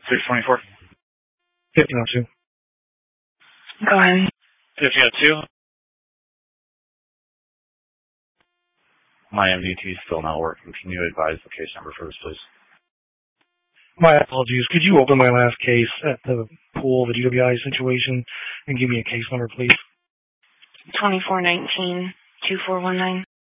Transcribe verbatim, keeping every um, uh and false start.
six twenty-four. fifteen oh two. Go ahead. fifteen oh two. My M D T is still not working. Can you advise the case number for this, please? My apologies. Could you open my last case at the pool, the D W I situation, and give me a case number, please? twenty-four nineteen two four one nine.